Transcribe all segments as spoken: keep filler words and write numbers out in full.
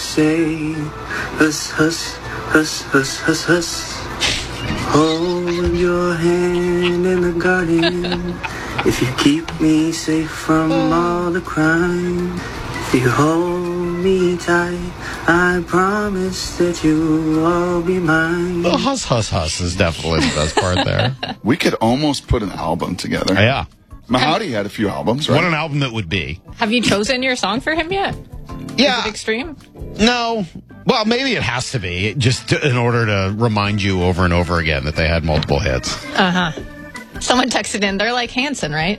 say, huss, huss, huss, huss, huss, huss. Hold your hand in the garden. If you keep me safe from all the crime, if you hold me tight, I promise that you'll all be mine. The huss, huss, huss is definitely the best part there. We could almost put an album together. Yeah. Mahadi had a few albums, right? What an album that would be. Have you chosen your song for him yet? Yeah. Is it Extreme? No. Well, maybe it has to be, just to, in order to remind you over and over again that they had multiple hits. Uh-huh. Someone texted in, they're like Hanson, right?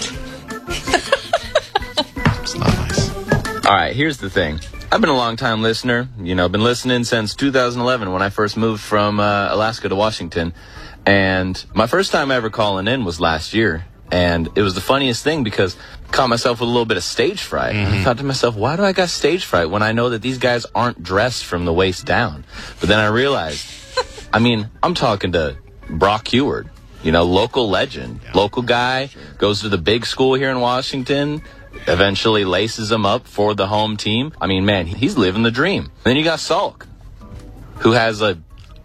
It's not nice. All right, here's the thing. I've been a long-time listener. You know, been listening since two thousand eleven when I first moved from uh, Alaska to Washington. And my first time ever calling in was last year. And it was the funniest thing because I caught myself with a little bit of stage fright. Mm-hmm. I thought to myself, why do I got stage fright when I know that these guys aren't dressed from the waist down? But then I realized, I mean, I'm talking to Brock Heward, you know, local legend, yeah. local guy, goes to the big school here in Washington, eventually laces them up for the home team. I mean, man, he's living the dream. Then you got Salk, who has a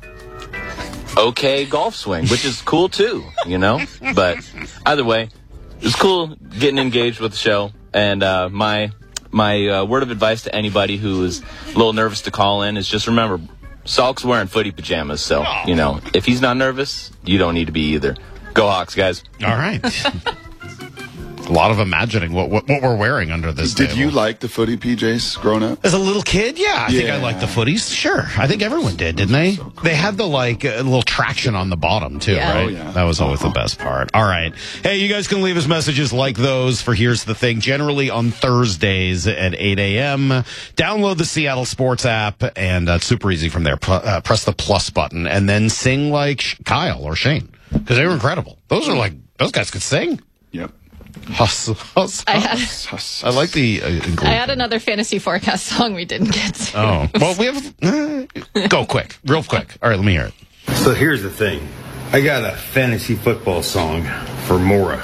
okay golf swing, which is cool too, you know? But either way, it's cool getting engaged with the show. And uh, my my uh, word of advice to anybody who is a little nervous to call in is just remember, Salk's wearing footy pajamas, so, you know, if he's not nervous, you don't need to be either. Go Hawks, guys. All right. A lot of imagining what, what what we're wearing under this Did table. you like the footy P Js growing up? As a little kid, yeah. I yeah. think I liked the footies. Sure. I think everyone did, didn't they? So cool. They had the, like, a little traction on the bottom, too, yeah. right? Oh, yeah. That was always uh-huh. the best part. All right. Hey, you guys can leave us messages like those for Here's the Thing, generally on Thursdays at eight a.m. Download the Seattle Sports app, and uh, it's super easy from there. P- uh, press the plus button, and then sing like Kyle or Shane, because they were incredible. Those are like, those guys could sing. Yep. Huss, huss, I, had, huss. I like the. Uh, I had another fantasy forecast song we didn't get to. Oh, well, we have. Uh, go quick, real quick. All right, let me hear it. So here's the thing. I got a fantasy football song for Maura.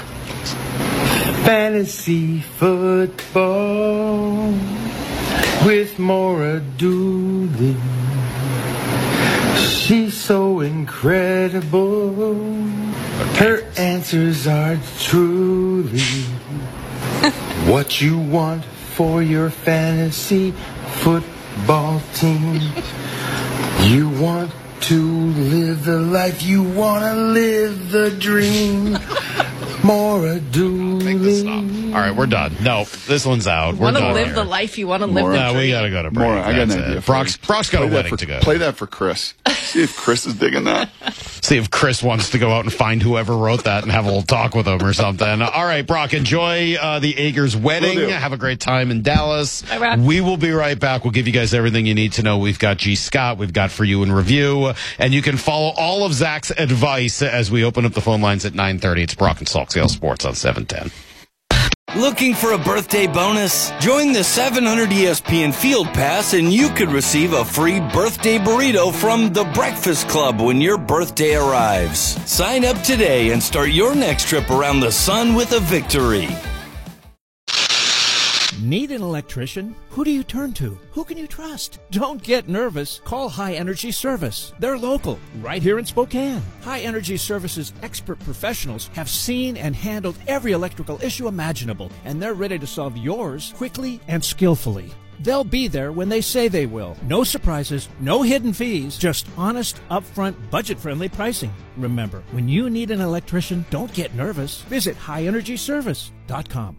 Fantasy football with Maura Dooley. She's so incredible. Her answers are truly what you want for your fantasy football team. You want to live the life, you want to live the dream. Maura Dooley. All right, we're done. No, this one's out. We're Want to done live here. the life you want to live Maura. the No, dream. we got to go to break. Maura, I got an That's idea. it. Brock's, Brock's got play a wedding for, to go. Play that for Chris. See if Chris is digging that. See if Chris wants to go out and find whoever wrote that and have a little talk with him or something. All right, Brock, enjoy uh, the Agers wedding. Will do. Have a great time in Dallas. Bye, Brock. We will be right back. We'll give you guys everything you need to know. We've got G. Scott. We've got For You in Review. And you can follow all of Zach's advice as we open up the phone lines at nine thirty. It's Brock and Salk, Seattle Sports on seven ten. Looking for a birthday bonus? Join the seven hundred E S P N Field Pass and you could receive a free birthday burrito from The Breakfast Club when your birthday arrives. Sign up today and start your next trip around the sun with a victory. Need an electrician? Who do you turn to? Who can you trust? Don't get nervous. Call High Energy Service. They're local, right here in Spokane. High Energy Service's expert professionals have seen and handled every electrical issue imaginable, and they're ready to solve yours quickly and skillfully. They'll be there when they say they will. No surprises, no hidden fees, just honest, upfront, budget-friendly pricing. Remember, when you need an electrician, don't get nervous. Visit high energy service dot com.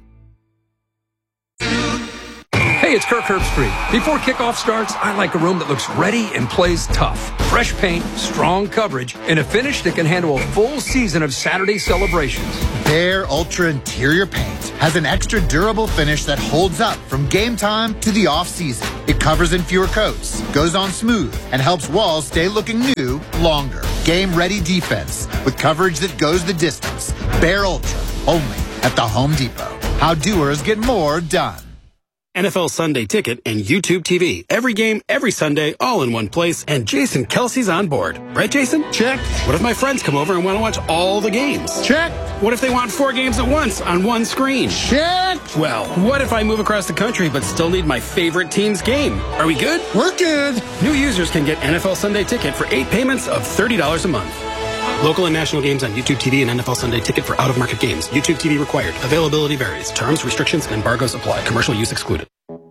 Hey, it's Kirk Herbstreit. Before kickoff starts, I like a room that looks ready and plays tough. Fresh paint, strong coverage, and a finish that can handle a full season of Saturday celebrations. Behr Ultra Interior Paint has an extra durable finish that holds up from game time to the off-season. It covers in fewer coats, goes on smooth, and helps walls stay looking new longer. Game-ready defense with coverage that goes the distance. Behr Ultra, only at the Home Depot. How doers get more done. N F L Sunday Ticket, and YouTube T V. Every game, every Sunday, all in one place, and Jason Kelsey's on board. Right, Jason? Check. What if my friends come over and want to watch all the games? Check. What if they want four games at once on one screen? Check. Well, what if I move across the country but still need my favorite team's game? Are we good? We're good. New users can get N F L Sunday Ticket for eight payments of thirty dollars a month. Local and national games on YouTube T V and N F L Sunday Ticket for out-of-market games. YouTube T V required. Availability varies. Terms, restrictions, and embargoes apply. Commercial use excluded.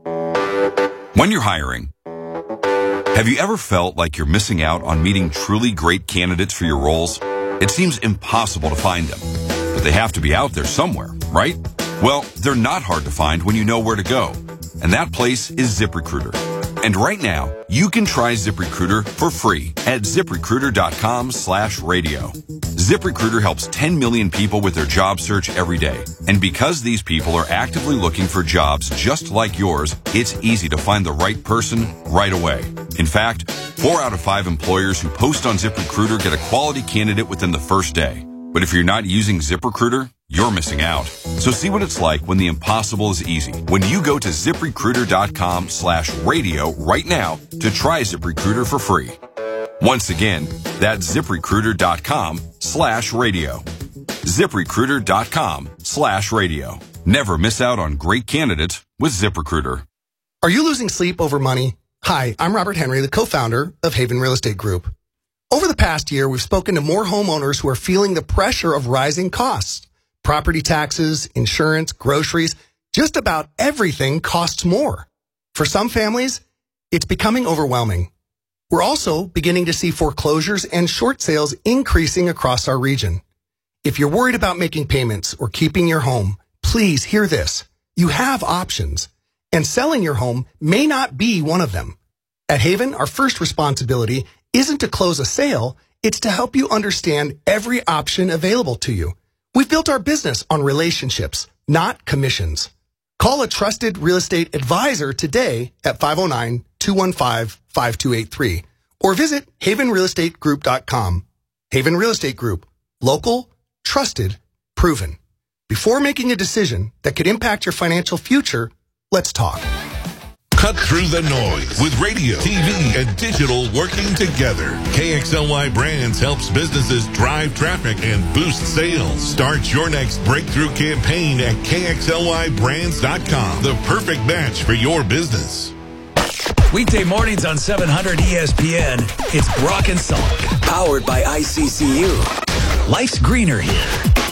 When you're hiring, have you ever felt like you're missing out on meeting truly great candidates for your roles? It seems impossible to find them, but they have to be out there somewhere, right? Well, they're not hard to find when you know where to go, and that place is ZipRecruiter. And right now, you can try ZipRecruiter for free at ZipRecruiter.com slash radio. ZipRecruiter helps ten million people with their job search every day. And because these people are actively looking for jobs just like yours, it's easy to find the right person right away. In fact, four out of five employers who post on ZipRecruiter get a quality candidate within the first day. But if you're not using ZipRecruiter, you're missing out. So see what it's like when the impossible is easy. When you go to ZipRecruiter.com slash radio right now to try ZipRecruiter for free. Once again, that's ZipRecruiter.com slash radio. ZipRecruiter.com slash radio. Never miss out on great candidates with ZipRecruiter. Are you losing sleep over money? Hi, I'm Robert Henry, the co-founder of Haven Real Estate Group. Over the past year, we've spoken to more homeowners who are feeling the pressure of rising costs. Property taxes, insurance, groceries, just about everything costs more. For some families, it's becoming overwhelming. We're also beginning to see foreclosures and short sales increasing across our region. If you're worried about making payments or keeping your home, please hear this. You have options, and selling your home may not be one of them. At Haven, our first responsibility isn't to close a sale, it's to help you understand every option available to you. We've built our business on relationships, not commissions. Call a trusted real estate advisor today at five oh nine, two one five, five two eight three or visit haven real estate group dot com. Haven Real Estate Group. Local, trusted, proven. Before making a decision that could impact your financial future, let's talk. Cut through the noise with radio, T V, and digital working together. K X L Y Brands helps businesses drive traffic and boost sales. Start your next breakthrough campaign at K X L Y brands dot com. The perfect match for your business. Weekday mornings on seven hundred E S P N. It's Brock and Salk, powered by I C C U. Life's greener here.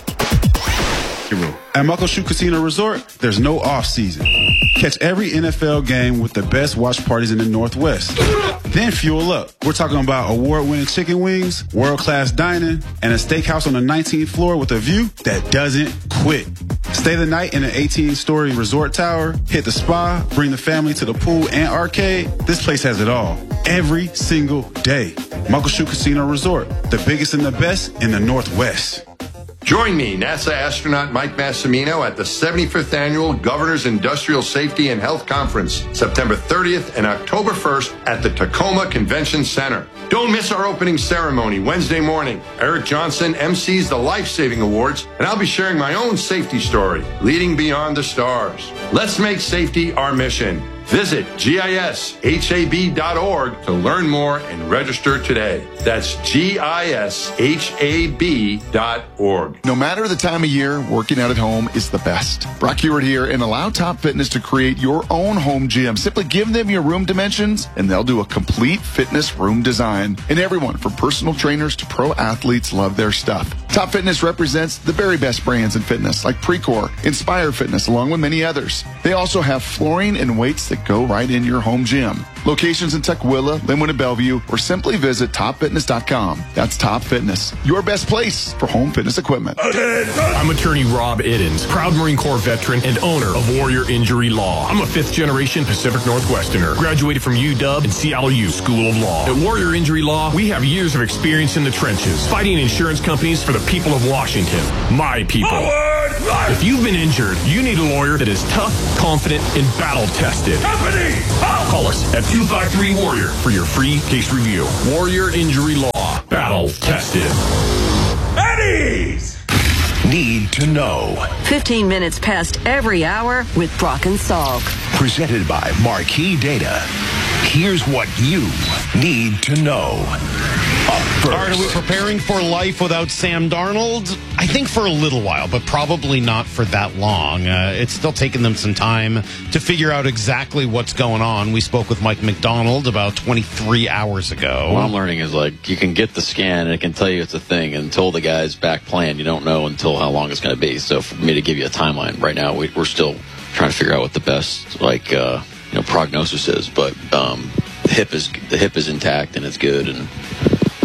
At Muckleshoot Casino Resort, there's no off season. Catch every N F L game with the best watch parties in the Northwest. Then fuel up. We're talking about award-winning chicken wings, world-class dining, and a steakhouse on the nineteenth floor with a view that doesn't quit. Stay the night in an eighteen-story resort tower, hit the spa, bring the family to the pool and arcade. This place has it all. Every single day. Muckleshoot Casino Resort, the biggest and the best in the Northwest. Join me, NASA astronaut Mike Massimino, at the seventy-fifth Annual Governor's Industrial Safety and Health Conference, September thirtieth and October first at the Tacoma Convention Center. Don't miss our opening ceremony Wednesday morning. Eric Johnson M Cs the Life-Saving Awards, and I'll be sharing my own safety story, Leading Beyond the Stars. Let's make safety our mission. Visit gishab dot org to learn more and register today. That's gishab dot org. No matter the time of year, working out at home is the best. Brock Hewart here, and allow Top Fitness to create your own home gym. Simply give them your room dimensions, and they'll do a complete fitness room design. And everyone, from personal trainers to pro athletes, love their stuff. Top Fitness represents the very best brands in fitness, like Precor, Inspire Fitness, along with many others. They also have flooring and weights that go right in your home gym. Locations in Tukwila, Linwood, and Bellevue, or simply visit top fitness dot com. That's Top Fitness, your best place for home fitness equipment. I'm attorney Rob Iddens, proud Marine Corps veteran and owner of Warrior Injury Law. I'm a fifth-generation Pacific Northwesterner, graduated from U W and C L U School of Law. At Warrior Injury Law, we have years of experience in the trenches, fighting insurance companies for the people of Washington, my people. If you've been injured, you need a lawyer that is tough, confident, and battle-tested. Company! Call us at two five three Warrior for your free case review. Warrior Injury Law. Battle-tested. Eddie's! need to know. fifteen minutes past every hour with Brock and Salk. Presented by Marquee Data. Here's what you need to know. Up first. All right, are we preparing for life without Sam Darnold? I think for a little while, but probably not for that long. Uh, it's still taking them some time to figure out exactly what's going on. We spoke with Mike McDonald about twenty-three hours ago. What I'm learning is, like, you can get the scan and it can tell you it's a thing. Until the guy's back playing, you don't know until how long it's going to be. So for me to give you a timeline right now, we, we're still trying to figure out what the best, like, uh, you know, prognosis is. But um, the hip is the hip is intact and it's good, and